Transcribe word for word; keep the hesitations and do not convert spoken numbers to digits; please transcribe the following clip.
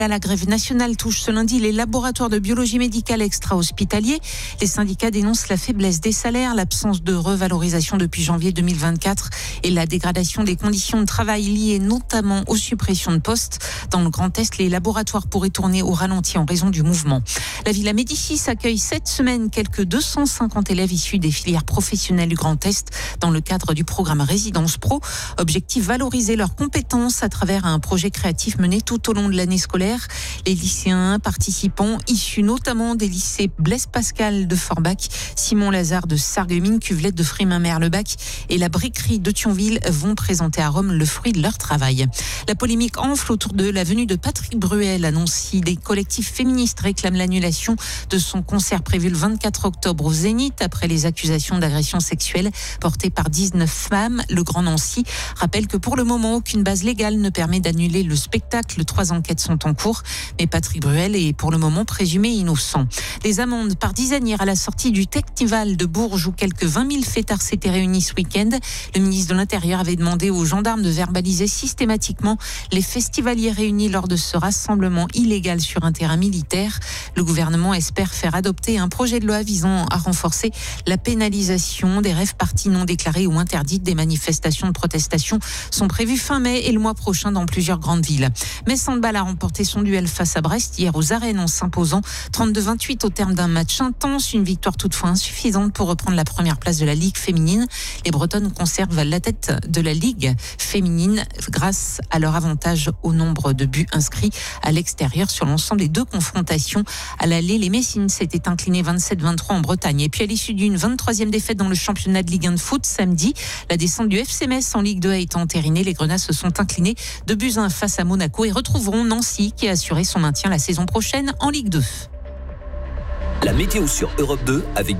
La grève nationale touche ce lundi les laboratoires de biologie médicale extra-hospitaliers. Les syndicats dénoncent la faiblesse des salaires, l'absence de revalorisation depuis janvier deux mille vingt-quatre et la dégradation des conditions de travail liées notamment aux suppressions de postes. Dans le Grand Est, les laboratoires pourraient tourner au ralenti en raison du mouvement. La Villa Médicis accueille cette semaine quelques deux cent cinquante élèves issus des filières professionnelles du Grand Est dans le cadre du programme Résidence Pro. Objectif, valoriser leurs compétences à travers un projet créatif mené tout au long de l'année scolaire. Les lycéens participants, issus notamment des lycées Blaise Pascal de Forbach, Simon Lazare de Sarreguemines, Cuvelette de Frémin-Merlebach et la briquerie de Thionville vont présenter à Rome le fruit de leur travail. La polémique enfle autour de la venue de Patrick Bruel. À Nancy, des collectifs féministes réclament l'annulation de son concert prévu le vingt-quatre octobre au Zénith après les accusations d'agression sexuelle portées par dix-neuf femmes. Le Grand Nancy rappelle que pour le moment, aucune base légale ne permet d'annuler le spectacle. Trois enquêtes sont en cours, mais Patrick Bruel est pour le moment présumé innocent. Des amendes par dizaines hier à la sortie du Technival de Bourges où quelques vingt mille fêtards s'étaient réunis ce week-end. Le ministre de l'Intérieur avait demandé aux gendarmes de verbaliser systématiquement les festivaliers réunis lors de ce rassemblement illégal sur un terrain militaire. Le gouvernement espère faire adopter un projet de loi visant à renforcer la pénalisation des rave-parties non déclarées ou interdites. Des manifestations de protestation sont prévues fin mai et le mois prochain dans plusieurs grandes villes. Metz Handball a remporté son duel face à Brest hier aux arènes en s'imposant trente-deux vingt-huit au terme d'un match intense. Une victoire toutefois insuffisante pour reprendre la première place de la Ligue féminine. Les Bretonnes conservent la tête de la Ligue féminine grâce à leur avantage au nombre de buts inscrits à l'extérieur sur l'ensemble des deux confrontations. À l'aller, les Messines s'étaient inclinés vingt-sept vingt-trois en Bretagne. Et puis à l'issue d'une vingt-troisième défaite dans le championnat de Ligue un de foot samedi, la descente du F C Metz en Ligue deux a été entérinée. Les Grenats se sont inclinés de buts à un face à Monaco et retrouveront Nancy qui a assuré son maintien la saison prochaine en Ligue deux. La météo sur Europe deux avec